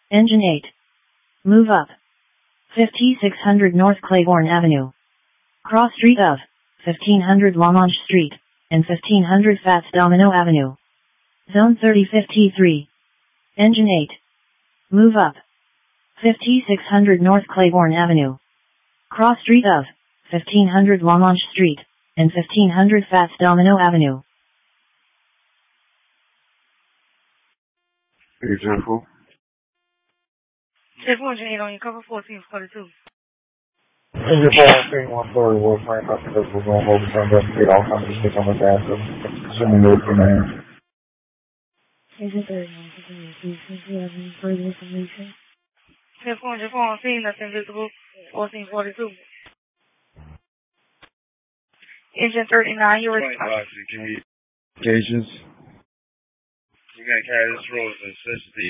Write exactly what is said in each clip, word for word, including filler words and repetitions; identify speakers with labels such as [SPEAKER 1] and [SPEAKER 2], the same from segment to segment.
[SPEAKER 1] Engine eight. Move up. fifty-six hundred North Claiborne Avenue. Cross street of fifteen hundred Lamonge Street and fifteen hundred Fats Domino Avenue. Zone thirty fifty-three. Engine eight. Move up. fifty-six hundred North Claiborne Avenue. Cross street of fifteen hundred Lamonge Street and fifteen hundred Fats Domino Avenue.
[SPEAKER 2] Hey, Jennifer.
[SPEAKER 3] Jennifer, engine eight on your cover fourteen forty-two.
[SPEAKER 2] Engine four one one forty will find out because we're going to hold the front up and get all kinds of shit on the gas. Assuming those demands.
[SPEAKER 4] Engine thirty-one, continue. Please, if you have any further information.
[SPEAKER 3] Jennifer, engine four on scene, that's invisible, fourteen forty-two. Engine thirty-nine, you're
[SPEAKER 2] twenty-five, can you gauges? We're going to carry this road to assist the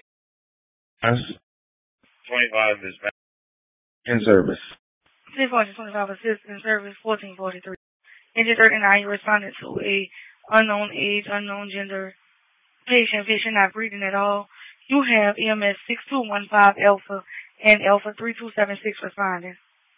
[SPEAKER 2] twenty-five is back in service.
[SPEAKER 3] Jennifer, engine twenty-five, assist in service, fourteen forty-three. Engine thirty-nine, you responded to a unknown age, unknown gender patient, patient not breathing at all. You have E M S six two one five Alpha and Alpha three two seven six responding.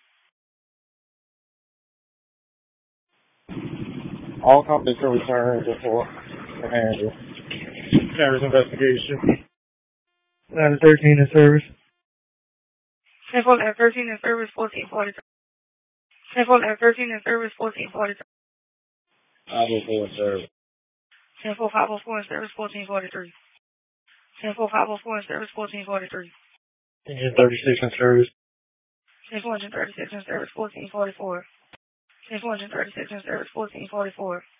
[SPEAKER 2] All companies can return before the handle. Service investigation. Ladder thirteen in service.
[SPEAKER 3] Jennifer, ladder thirteen in service, fourteen forty-three. Jennifer, ladder thirteen in service, fourteen forty-three.
[SPEAKER 2] five oh four in service.
[SPEAKER 3] Jennifer, five oh four in service, fourteen forty-three. Jennifer, five oh four in service, fourteen forty-three.
[SPEAKER 2] Engine thirty-six in service.
[SPEAKER 3] Jennifer, engine thirty-six in service, fourteen forty-four. Jennifer, engine thirty-six in service, fourteen forty-four.